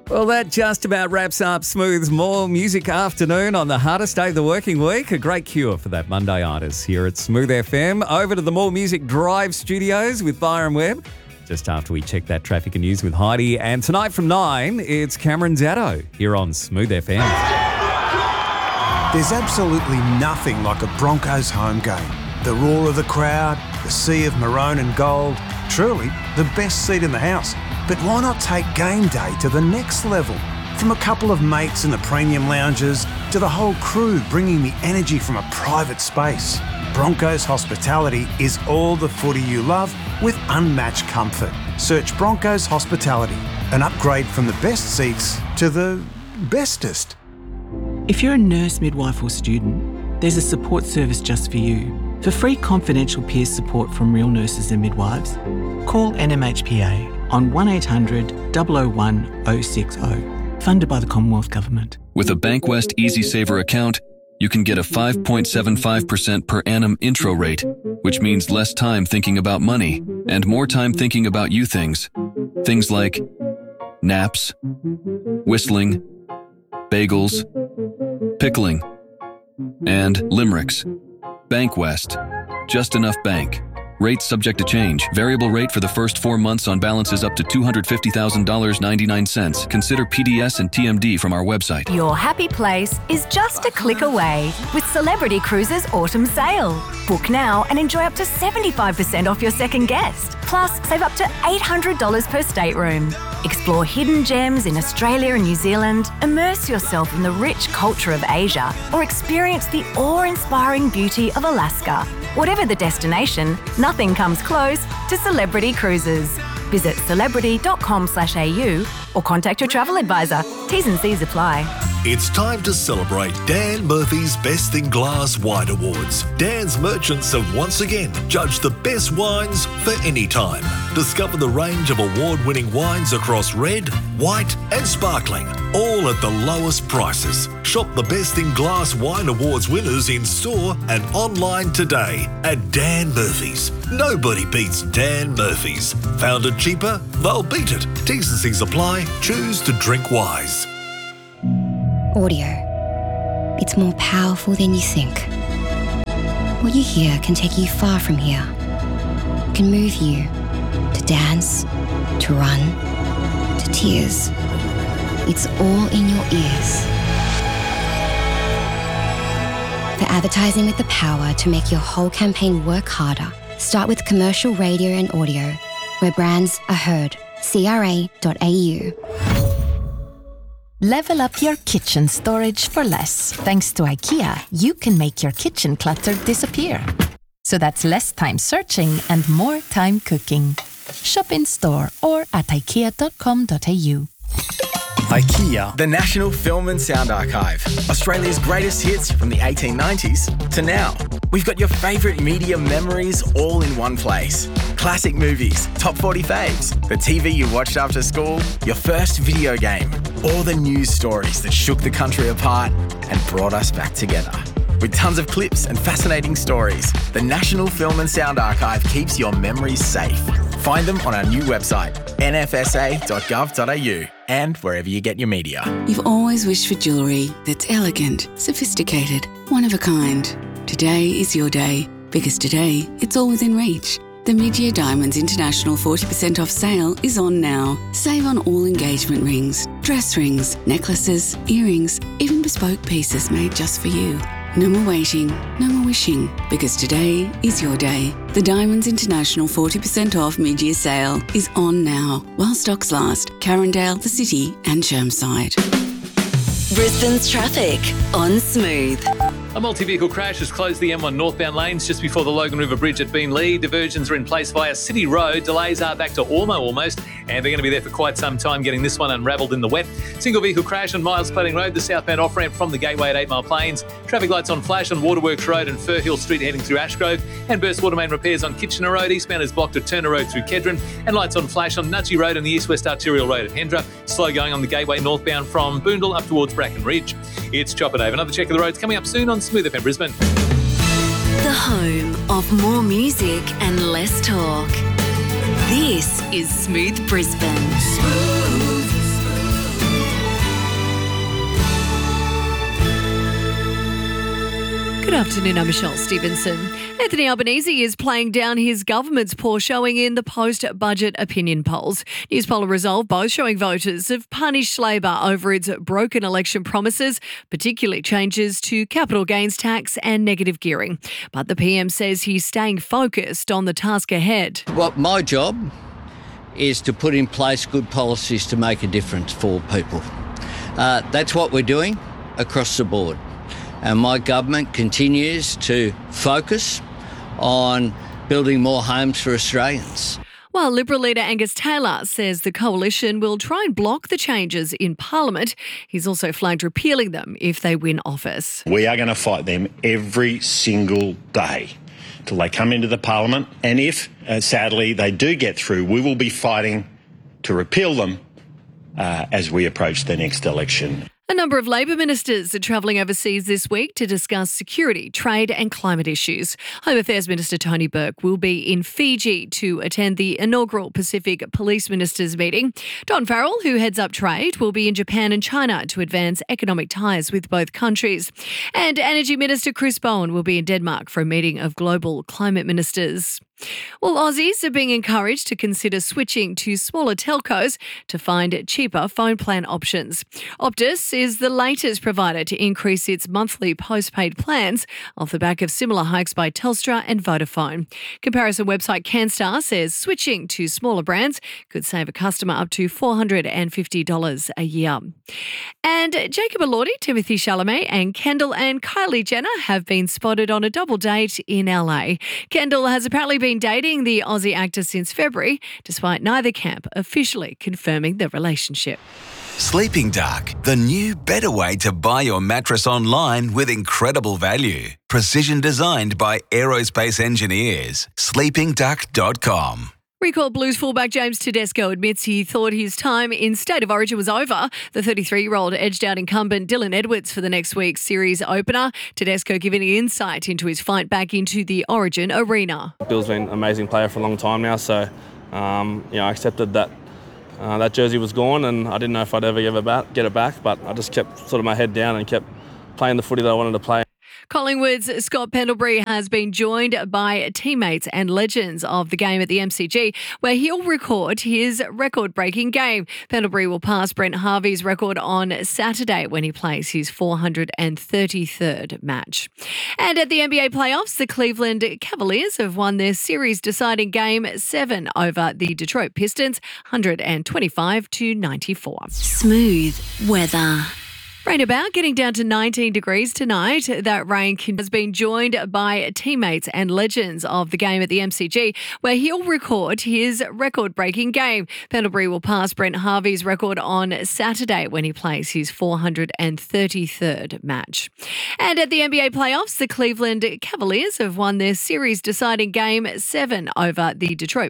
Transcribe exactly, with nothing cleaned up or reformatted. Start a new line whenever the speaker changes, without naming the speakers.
Well, that just about wraps up Smooth's More Music Afternoon on the hardest day of the working week. A great cure for that Monday-itis here at Smooth F M. Over to the More Music Drive studios with Byron Webb, just after we check that traffic and news with Heidi. And tonight from nine, it's Cameron Zatto here on Smooth F M.
There's absolutely nothing like a Broncos home game. The roar of the crowd, the sea of maroon and gold, truly the best seat in the house. But why not take game day to the next level? From a couple of mates in the premium lounges to the whole crew bringing the energy from a private space. Broncos Hospitality is all the footy you love with unmatched comfort. Search Broncos Hospitality, an upgrade from the best seats to the bestest.
If you're a nurse, midwife or student, there's a support service just for you. For free confidential peer support from real nurses and midwives, call N M H P A on one eight hundred, double oh one, oh six oh, funded by the Commonwealth Government.
With a Bankwest EasySaver account, you can get a five point seven five percent per annum intro rate, which means less time thinking about money and more time thinking about you things. Things like naps, whistling, bagels, pickling, and limericks. Bankwest. Just enough bank. Rates subject to change. Variable rate for the first four months on balances up to two hundred fifty thousand dollars and ninety-nine cents. Consider P D S and T M D from our website.
Your happy place is just a click away with Celebrity Cruises Autumn Sale. Book now and enjoy up to seventy-five percent off your second guest. Plus, save up to eight hundred dollars per stateroom. Explore hidden gems in Australia and New Zealand, immerse yourself in the rich culture of Asia, or experience the awe-inspiring beauty of Alaska. Whatever the destination, nothing comes close to Celebrity Cruises. Visit celebrity dot com slash a u or contact your travel advisor. T's and C's apply.
It's time to celebrate Dan Murphy's Best in Glass Wine Awards. Dan's merchants have once again judged the best wines for any time. Discover the range of award-winning wines across red, white and sparkling, all at the lowest prices. Shop the Best in Glass Wine Awards winners in store and online today at Dan Murphy's. Nobody beats Dan Murphy's. Found it cheaper? They'll beat it. T's and C's apply. Choose to drink wise.
Audio. It's more powerful than you think. What you hear can take you far from here. It can move you to dance, to run, to tears. It's all in your ears. For advertising with the power to make your whole campaign work harder, start with commercial radio and audio, where brands are heard. C R A dot A U.
Level up your kitchen storage for less. Thanks to IKEA, you can make your kitchen clutter disappear. So that's less time searching and more time cooking. Shop in store or at ikea dot com dot a u.
IKEA, the National Film and Sound Archive. Australia's greatest hits from the eighteen nineties to now. We've got your favourite media memories all in one place. Classic movies, top forty faves, the T V you watched after school, your first video game, all the news stories that shook the country apart and brought us back together. With tons of clips and fascinating stories, the National Film and Sound Archive keeps your memories safe. Find them on our new website, n f s a dot gov dot a u, and wherever you get your media.
You've always wished for jewellery that's elegant, sophisticated, one of a kind. Today is your day, because today it's all within reach. The Mid-Year Diamonds International forty percent off sale is on now. Save on all engagement rings, dress rings, necklaces, earrings, even bespoke pieces made just for you. No more waiting, no more wishing, because today is your day. The Diamonds International forty percent off mid-year sale is on now, while stocks last. Carindale, the City and Chermside.
Brisbane's traffic on Smooth.
A multi-vehicle crash has closed the M one northbound lanes just before the Logan River Bridge at Beenleigh. Diversions are in place via City Road. Delays are back to Ormo almost, and they're going to be there for quite some time getting this one unravelled in the wet. Single vehicle crash on Miles Plating Road, the southbound off-ramp from the Gateway at eight Mile Plains. Traffic lights on flash on Waterworks Road and Furhill Street heading through Ashgrove. And burst water main repairs on Kitchener Road. Eastbound is blocked at Turner Road through Kedron. And lights on flash on Nudgee Road and the East-West Arterial Road at Hendra. Slow going on the Gateway northbound from Boondall up towards Bracken Ridge. It's Chopper Dave. Another check of the roads coming up soon on Smooth F M Brisbane.
The home of more music and less talk. This is Smooth Brisbane. Smooth.
Good afternoon, I'm Michelle Stevenson. Anthony Albanese is playing down his government's poor showing in the post-budget opinion polls. Newspoll Resolve both showing voters have punished Labor over its broken election promises, particularly changes to capital gains tax and negative gearing. But the P M says he's staying focused on the task ahead.
Well, my job is to put in place good policies to make a difference for people. Uh, that's what we're doing across the board. And my government continues to focus on building more homes for Australians.
While Liberal leader Angus Taylor says the coalition will try and block the changes in Parliament, he's also flagged repealing them if they win office.
We are going to fight them every single day till they come into the Parliament. And if, uh, sadly, they do get through, we will be fighting to repeal them uh, as we approach the next election.
A number of Labor ministers are travelling overseas this week to discuss security, trade and climate issues. Home Affairs Minister Tony Burke will be in Fiji to attend the inaugural Pacific Police Ministers meeting. Don Farrell, who heads up trade, will be in Japan and China to advance economic ties with both countries. And Energy Minister Chris Bowen will be in Denmark for a meeting of global climate ministers. Well, Aussies are being encouraged to consider switching to smaller telcos to find cheaper phone plan options. Optus is the latest provider to increase its monthly postpaid plans off the back of similar hikes by Telstra and Vodafone. Comparison website CanStar says switching to smaller brands could save a customer up to four hundred fifty dollars a year. And Jacob Elordi, Timothy Chalamet and Kendall and Kylie Jenner have been spotted on a double date in L A. Kendall has apparently been dating the Aussie actor since February, despite neither camp officially confirming the relationship.
Sleeping Dark, the new, better way to buy your mattress online with incredible value. Precision designed by aerospace engineers. sleeping duck dot com.
Recall Blues fullback James Tedesco admits he thought his time in State of Origin was over. The thirty-three-year-old edged out incumbent Dylan Edwards for the next week's series opener. Tedesco giving insight into his fight back into the Origin arena.
Bill's been an amazing player for a long time now, so um, you know, I accepted that uh, that jersey was gone, and I didn't know if I'd ever get it back, get it back, but I just kept sort of my head down and kept playing the footy that I wanted to play.
Collingwood's Scott Pendlebury has been joined by teammates and legends of the game at the M C G, where he'll record his record-breaking game. Pendlebury will pass Brent Harvey's record on Saturday when he plays his four hundred thirty-third match. And at the N B A playoffs, the Cleveland Cavaliers have won their series-deciding game seven over the Detroit Pistons, one hundred twenty-five to ninety-four.
Smooth weather.
Rain about, getting down to nineteen degrees tonight. That rain has been joined by teammates and legends of the game at the M C G, where he'll record his record-breaking game. Pendlebury will pass Brent Harvey's record on Saturday when he plays his four hundred thirty-third match. And at the N B A playoffs, the Cleveland Cavaliers have won their series-deciding game seven over the Detroit